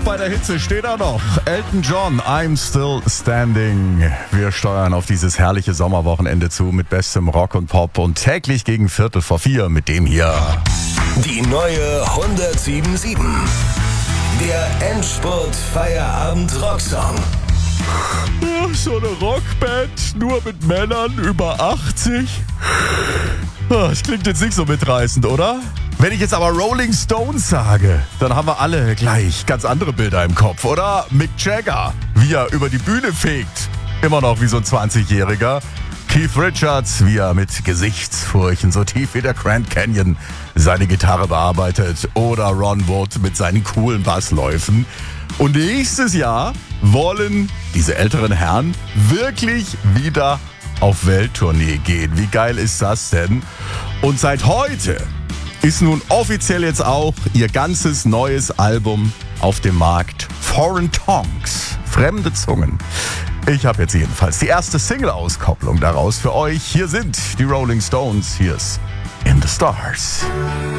bei der Hitze steht er noch. Elton John, I'm Still Standing. Wir steuern auf dieses herrliche Sommerwochenende zu mit bestem Rock und Pop und täglich gegen 3:45 mit dem hier. Die neue 107.7. Der Endspurt-Feierabend-Rocksong. So eine Rockband, nur mit Männern über 80. Das klingt jetzt nicht so mitreißend, oder? Wenn ich jetzt aber Rolling Stones sage, dann haben wir alle gleich ganz andere Bilder im Kopf, oder? Mick Jagger, wie er über die Bühne fegt. Immer noch wie so ein 20-Jähriger. Keith Richards, wie er mit Gesichtsfurchen so tief wie der Grand Canyon seine Gitarre bearbeitet. Oder Ron Wood mit seinen coolen Bassläufen. Und nächstes Jahr wollen diese älteren Herren wirklich wieder auf Welttournee gehen. Wie geil ist das denn? Und seit heute ist nun offiziell jetzt auch ihr ganzes neues Album auf dem Markt. Foreign Tongues, fremde Zungen. Ich habe jetzt jedenfalls die erste Single-Auskopplung daraus für euch. Hier sind die Rolling Stones. Hier ist In the Stars.